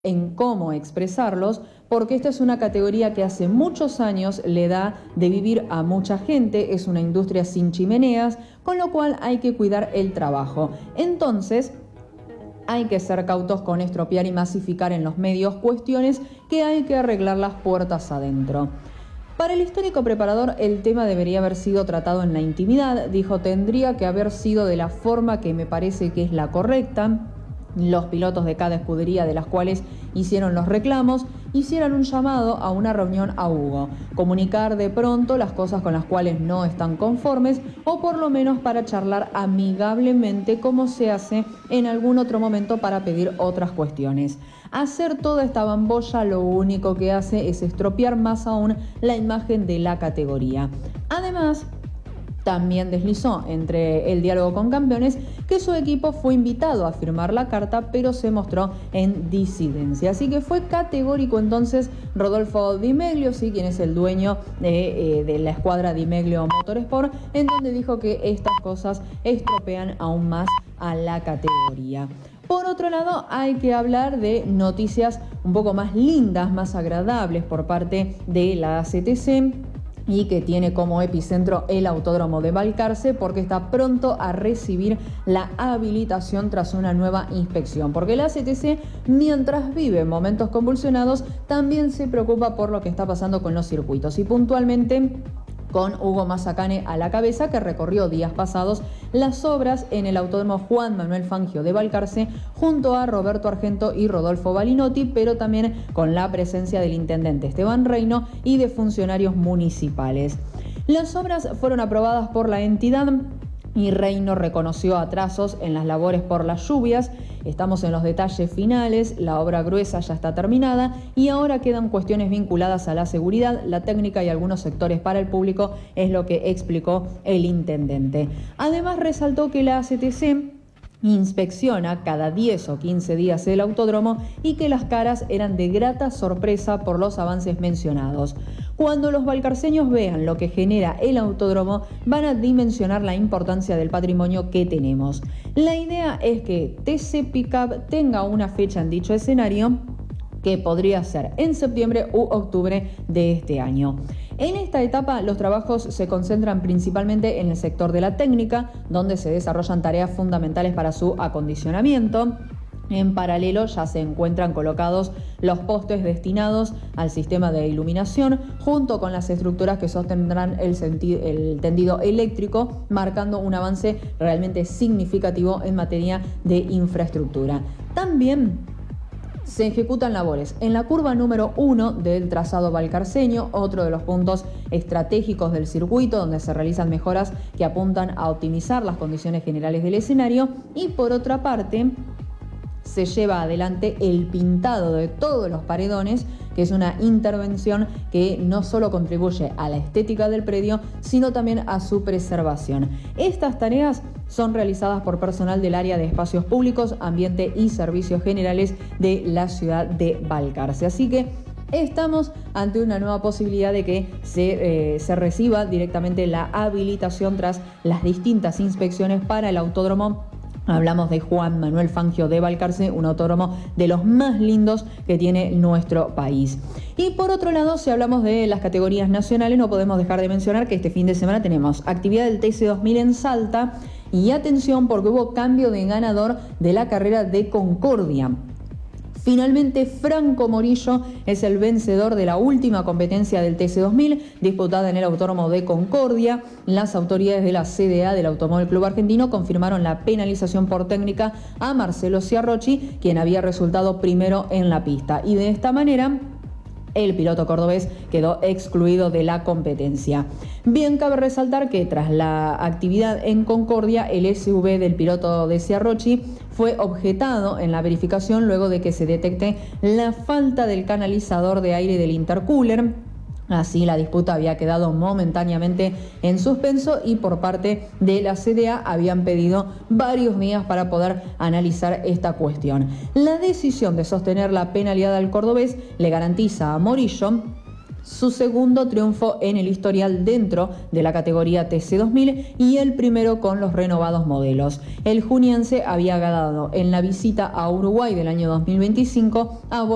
en cómo expresarlos, porque esta es una categoría que hace muchos años le da de vivir a mucha gente, es una industria sin chimeneas, con lo cual hay que cuidar el trabajo. Entonces, hay que ser cautos con estropear y masificar en los medios cuestiones que hay que arreglar las puertas adentro. Para el histórico preparador, el tema debería haber sido tratado en la intimidad. Dijo, tendría que haber sido de la forma que me parece que es la correcta. Los pilotos de cada escudería de las cuales hicieron los reclamos hicieran un llamado a una reunión a Hugo, comunicar de pronto las cosas con las cuales no están conformes o por lo menos para charlar amigablemente como se hace en algún otro momento para pedir otras cuestiones. Hacer toda esta bambolla lo único que hace es estropear más aún la imagen de la categoría. Además, también deslizó entre el diálogo con campeones que su equipo fue invitado a firmar la carta, pero se mostró en disidencia. Así que fue categórico entonces Rodolfo Di Meglio, ¿sí?, quien es el dueño de la escuadra Di Meglio Motorsport, en donde dijo que estas cosas estropean aún más a la categoría. Por otro lado, hay que hablar de noticias un poco más lindas, más agradables por parte de la ACTC, y que tiene como epicentro el Autódromo de Balcarce, porque está pronto a recibir la habilitación tras una nueva inspección. Porque la ACTC, mientras vive momentos convulsionados, también se preocupa por lo que está pasando con los circuitos y puntualmente con Hugo Mazacane a la cabeza, que recorrió días pasados las obras en el Autódromo Juan Manuel Fangio de Balcarce junto a Roberto Argento y Rodolfo Balinotti, pero también con la presencia del intendente Esteban Reino y de funcionarios municipales. Las obras fueron aprobadas por la entidad y Reino reconoció atrasos en las labores por las lluvias. Estamos en los detalles finales, la obra gruesa ya está terminada y ahora quedan cuestiones vinculadas a la seguridad, la técnica y algunos sectores para el público, es lo que explicó el intendente. Además, resaltó que la ACTC inspecciona cada 10 o 15 días el autódromo y que las caras eran de grata sorpresa por los avances mencionados. Cuando los balcarceños vean lo que genera el autódromo, van a dimensionar la importancia del patrimonio que tenemos. La idea es que TC Pickup tenga una fecha en dicho escenario, que podría ser en septiembre u octubre de este año. En esta etapa, los trabajos se concentran principalmente en el sector de la técnica, donde se desarrollan tareas fundamentales para su acondicionamiento. En paralelo ya se encuentran colocados los postes destinados al sistema de iluminación, junto con las estructuras que sostendrán el tendido eléctrico, marcando un avance realmente significativo en materia de infraestructura. También se ejecutan labores en la curva número 1 del trazado balcarceño, otro de los puntos estratégicos del circuito, donde se realizan mejoras que apuntan a optimizar las condiciones generales del escenario, y por otra parte se lleva adelante el pintado de todos los paredones, que es una intervención que no solo contribuye a la estética del predio, sino también a su preservación. Estas tareas son realizadas por personal del área de espacios públicos, ambiente y servicios generales de la ciudad de Balcarce. Así que estamos ante una nueva posibilidad de que se reciba directamente la habilitación tras las distintas inspecciones para el autódromo. Hablamos de Juan Manuel Fangio de Balcarce, un autódromo de los más lindos que tiene nuestro país. Y por otro lado, si hablamos de las categorías nacionales, no podemos dejar de mencionar que este fin de semana tenemos actividad del TC2000 en Salta, y atención porque hubo cambio de ganador de la carrera de Concordia. Finalmente, Franco Morillo es el vencedor de la última competencia del TC2000, disputada en el Autódromo de Concordia. Las autoridades de la CDA del Automóvil Club Argentino confirmaron la penalización por técnica a Marcelo Ciarrochi, quien había resultado primero en la pista. Y de esta manera, el piloto cordobés quedó excluido de la competencia. Bien, cabe resaltar que tras la actividad en Concordia, el SUV del piloto de Ciarrochi fue objetado en la verificación luego de que se detecte la falta del canalizador de aire del intercooler. Así, la disputa había quedado momentáneamente en suspenso y por parte de la CDA habían pedido varios días para poder analizar esta cuestión. La decisión de sostener la penalidad al cordobés le garantiza a Morillo su segundo triunfo en el historial dentro de la categoría TC2000 y el primero con los renovados modelos. El juniense había ganado en la visita a Uruguay del año 2025 a